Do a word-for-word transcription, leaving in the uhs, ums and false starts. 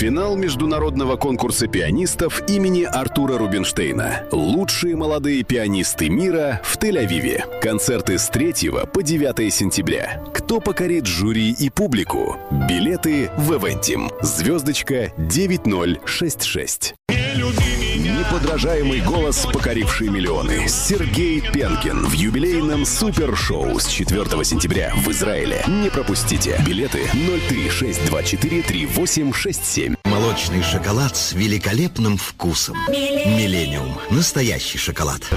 Финал международного конкурса пианистов имени Артура Рубинштейна. Лучшие молодые пианисты мира в Тель-Авиве. Концерты с третьего по девятое сентября. Кто покорит жюри и публику? Билеты в Эвентим. Звездочка девять ноль шесть шесть. Неподражаемый голос, покоривший миллионы. Сергей Пенкин в юбилейном супершоу с четвёртого сентября в Израиле. Не пропустите. Билеты ноль три шесть два четыре три восемь шесть семь. Молочный шоколад с великолепным вкусом. Миллениум. Настоящий шоколад.